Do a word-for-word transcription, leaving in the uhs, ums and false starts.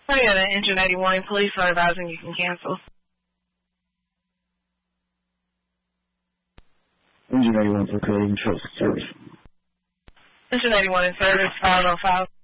Oh yeah, the Engine eighty-one police are advising you can cancel. Engine eighty-one for creating trust service. Engine eighty-one in service, five oh five.